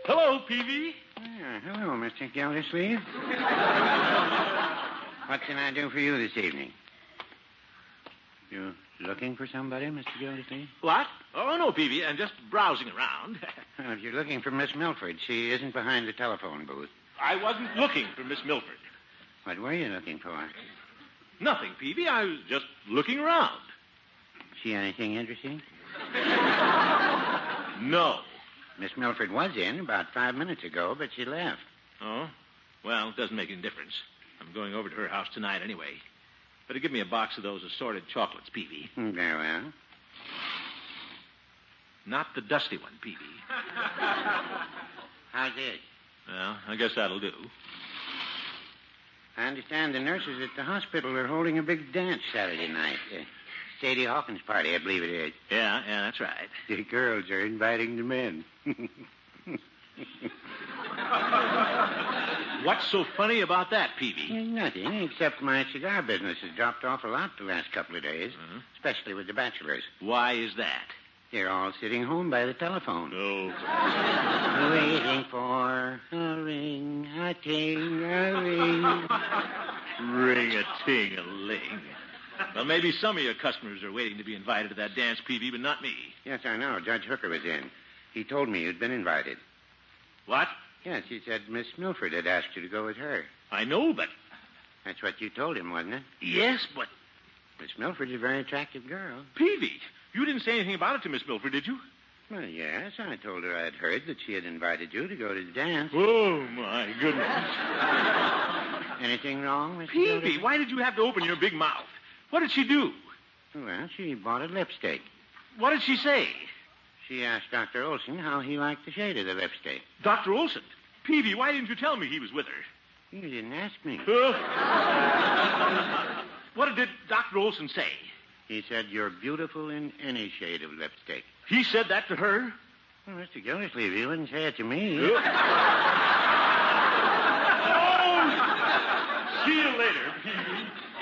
Hello, Peavy. Hello, Mr. Gildersleeve. What can I do for you this evening? You looking for somebody, Mr. Gildersleeve? What? Oh, no, Peavy. I'm just browsing around. Well, if you're looking for Miss Milford, she isn't behind the telephone booth. I wasn't looking for Miss Milford. What were you looking for? Nothing, Peavy. I was just looking around. See anything interesting? No. Miss Milford was in about 5 minutes ago, but she left. Oh? Well, it doesn't make any difference. I'm going over to her house tonight anyway. Better give me a box of those assorted chocolates, Peavy. Very well. Not the dusty one, Peavy. How's this? Well, I guess that'll do. I understand the nurses at the hospital are holding a big dance Saturday night. Sadie Hawkins' party, I believe it is. Yeah, that's right. The girls are inviting the men. What's so funny about that, Peavy? Nothing, except my cigar business has dropped off a lot the last couple of days, especially with the bachelors. Why is that? They're all sitting home by the telephone. Oh. Waiting for a ring, a ting, a ring. Ring-a-ting-a-ling. Well, maybe some of your customers are waiting to be invited to that dance, Peavy, but not me. Yes, I know. Judge Hooker was in. He told me you'd been invited. What? Yes, he said Miss Milford had asked you to go with her. I know, but... That's what you told him, wasn't it? Yes, but... Miss Milford's a very attractive girl. Peavy, you didn't say anything about it to Miss Milford, did you? Well, yes, I told her I'd heard that she had invited you to go to the dance. Oh, my goodness. Anything wrong, Mr. Peavy, Gildersleeve? why did you have to open your big mouth? What did she do? Well, she bought a lipstick. What did she say? She asked Dr. Olson how he liked the shade of the lipstick. Dr. Olson? Peavy, why didn't you tell me he was with her? You didn't ask me. What did Dr. Olson say? He said you're beautiful in any shade of lipstick. He said that to her? Well, Mr. Gildersleeve, he wouldn't say it to me. Oh! See you later, Peavy.